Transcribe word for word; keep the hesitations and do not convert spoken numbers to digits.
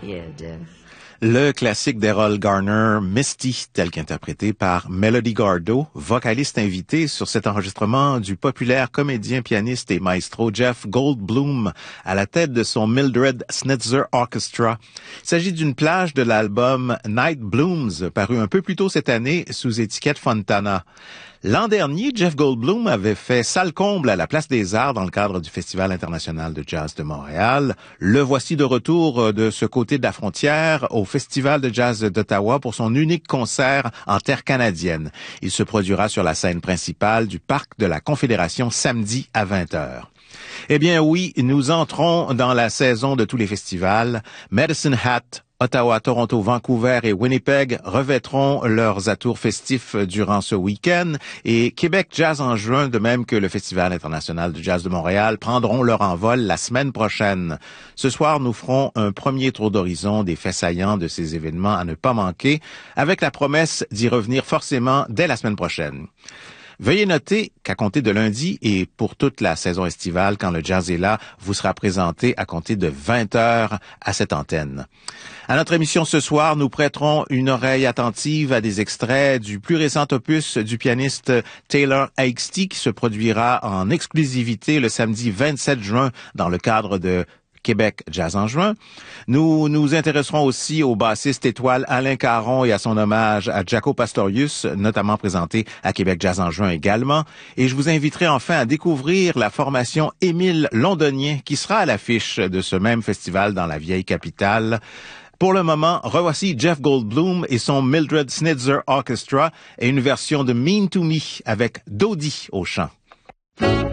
Yeah, Jeff. Le classique d'Errol Garner, Misty, tel qu'interprété par Melody Gardot, vocaliste invité sur cet enregistrement du populaire comédien, pianiste et maestro Jeff Goldblum à la tête de son Mildred Snitzer Orchestra. Il s'agit d'une plage de l'album Night Blooms, paru un peu plus tôt cette année sous étiquette Fontana. L'an dernier, Jeff Goldblum avait fait salle comble à la Place des Arts dans le cadre du Festival international de jazz de Montréal. Le voici de retour de ce côté de la frontière au Festival de jazz d'Ottawa pour son unique concert en terre canadienne. Il se produira sur la scène principale du Parc de la Confédération samedi à vingt heures. Eh bien oui, nous entrons dans la saison de tous les festivals. Medicine Hat, Ottawa, Toronto, Vancouver et Winnipeg revêteront leurs atours festifs durant ce week-end et Québec Jazz en juin, de même que le Festival international de jazz de Montréal, prendront leur envol la semaine prochaine. Ce soir, nous ferons un premier tour d'horizon des faits saillants de ces événements à ne pas manquer, avec la promesse d'y revenir forcément dès la semaine prochaine. Veuillez noter qu'à compter de lundi et pour toute la saison estivale, quand le jazz est là, vous sera présenté à compter de vingt heures à cette antenne. À notre émission ce soir, nous prêterons une oreille attentive à des extraits du plus récent opus du pianiste Taylor Eichstee qui se produira en exclusivité le samedi vingt-sept juin dans le cadre de Québec Jazz en juin. Nous nous intéresserons aussi au bassiste étoile Alain Caron et à son hommage à Jaco Pastorius, notamment présenté à Québec Jazz en juin également. Et je vous inviterai enfin à découvrir la formation Émile Londonien qui sera à l'affiche de ce même festival dans la vieille capitale. Pour le moment, revoici Jeff Goldblum et son Mildred Snitzer Orchestra et une version de Mean to Me avec Dodie au chant.